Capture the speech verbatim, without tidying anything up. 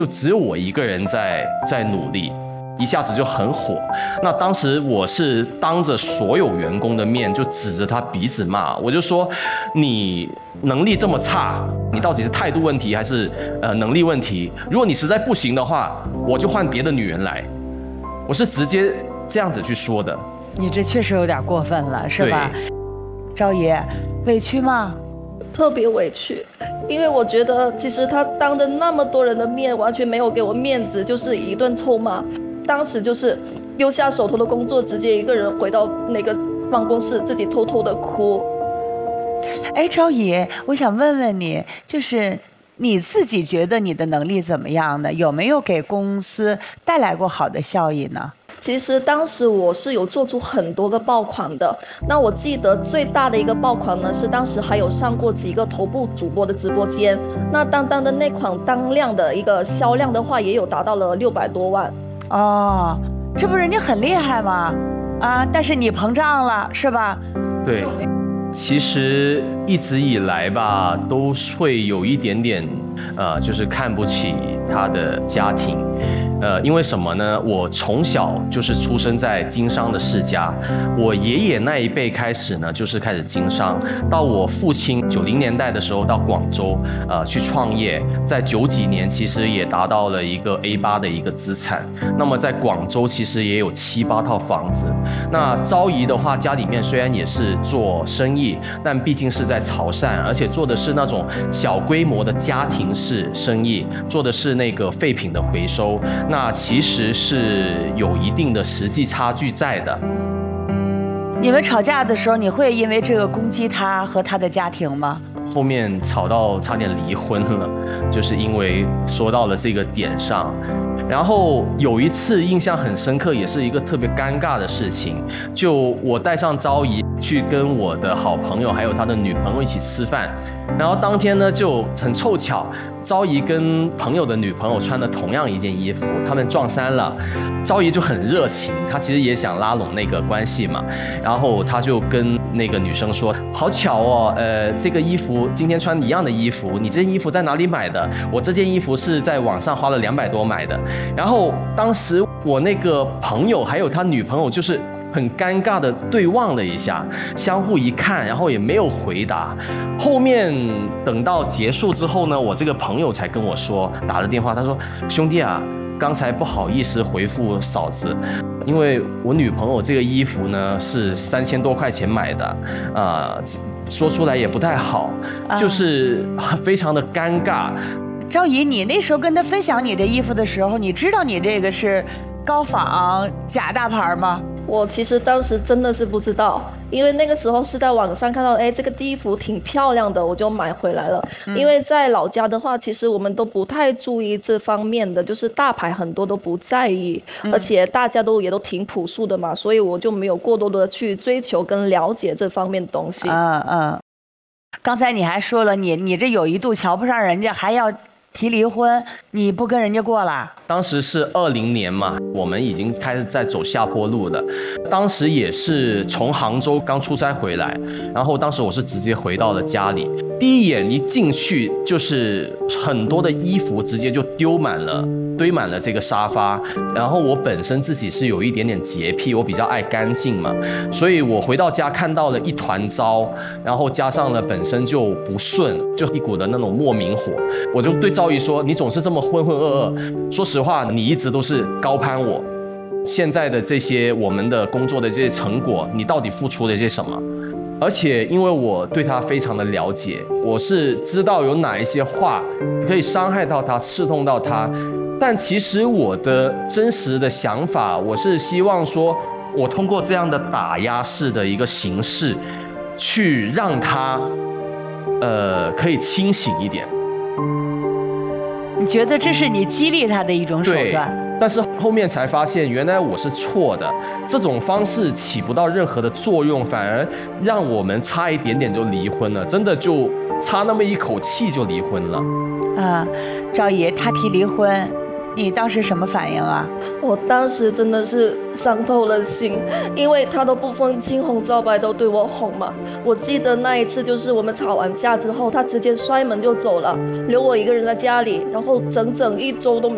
就只有我一个人在在努力。一下子就很火，那当时我是当着所有员工的面就指着他鼻子骂，我就说你能力这么差，你到底是态度问题还是呃能力问题？如果你实在不行的话，我就换别的女人来。我是直接这样子去说的。 你这确实有点过分了，是吧？昭仪，委屈吗？ 特别委屈，因为我觉得其实他当着那么多人的面完全没有给我面子，就是一顿臭骂。当时就是丢下手头的工作，直接一个人回到那个办公室，自己偷偷的哭。 哎，昭仪，我想问问你，就是你自己觉得你的能力怎么样呢？有没有给公司带来过好的效益呢？ 其实当时我是有做出很多个爆款的，那我记得最大的一个爆款呢，是当时还有上过几个头部主播的直播间，那单单的那款当量的一个销量的话，也有达到了六百多万。 哦，这不人家很厉害吗？啊，但是你膨胀了，是吧？ 对，其实一直以来吧，都会有一点点，呃，就是看不起他的家庭。呃，因为什么呢？我从小就是出生在经商的世家，我爷爷那一辈开始呢，就是开始经商，到我父亲九零年代的时候到广州，呃，去创业，在九几年其实也达到了一个 A 八的一个资产。那么在广州其实也有七八套房子。那昭仪的话，家里面虽然也是做生意，但毕竟是在潮汕，而且做的是那种小规模的家庭式生意，做的是那个废品的回收。那其实是有一定的实际差距在的。 你们吵架的时候，你会因为这个攻击他和他的家庭吗？ 后面吵到差点离婚了，就是因为说到了这个点上。然后有一次印象很深刻，也是一个特别尴尬的事情，就我带上昭仪去跟我的好朋友还有他的女朋友一起吃饭，然后当天呢就很凑巧，昭仪跟朋友的女朋友穿的同样一件衣服，他们撞衫了。昭仪就很热情，她其实也想拉拢那个关系嘛，然后她就跟那个女生说：“好巧哦，呃，这个衣服今天穿一样的衣服，你这件衣服在哪里买的？我这件衣服是在网上花了两百多买的。”然后当时我那个朋友还有他女朋友就是很尴尬的对望了一下，相互一看，然后也没有回答。后面等到结束之后呢，我这个朋友才跟我说，打了电话，他说：“兄弟啊，刚才不好意思回复嫂子，因为我女朋友这个衣服呢是三千多块钱买的，呃，说出来也不太好，就是非常的尴尬。” 昭仪，你那时候跟他分享你这衣服的时候，你知道你这个是高仿假大牌吗？ 我其实当时真的是不知道，因为那个时候是在网上看到，哎，这个衣服挺漂亮的，我就买回来了。嗯、因为在老家的话，其实我们都不太注意这方面的，就是大牌很多都不在意，嗯、而且大家都也都挺朴素的嘛，所以我就没有过多的去追求跟了解这方面的东西。 嗯嗯。刚才你还说了，你你这有一度瞧不上人家，还要提离婚，你不跟人家过了？ 当时是二零年嘛，我们已经开始在走下坡路了。当时也是从杭州刚出差回来，然后当时我是直接回到了家里，第一眼一进去就是很多的衣服直接就丢满了，堆满了这个沙发。然后我本身自己是有一点点洁癖，我比较爱干净嘛，所以我回到家看到了一团糟，然后加上了本身就不顺，就一股的那种莫名火，我就对昭仪说：“你总是这么浑浑噩噩，说实话，你一直都是高攀我。现在的这些我们的工作的这些成果，你到底付出了些什么？而且因为我对他非常的了解，我是知道有哪一些话可以伤害到他、刺痛到他。但其实我的真实的想法，我是希望说，我通过这样的打压式的一个形式，去让他，呃，可以清醒一点。” 你觉得这是你激励他的一种手段？ 但是后面才发现，原来我是错的。这种方式起不到任何的作用，反而让我们差一点点就离婚了，真的就差那么一口气就离婚了。 啊，昭仪，他提离婚，你当时什么反应啊？ 我当时真的是伤透了心，因为他都不分青红皂白都对我哄嘛。我记得那一次就是我们吵完架之后，他直接摔门就走了，留我一个人在家里，然后整整一周都没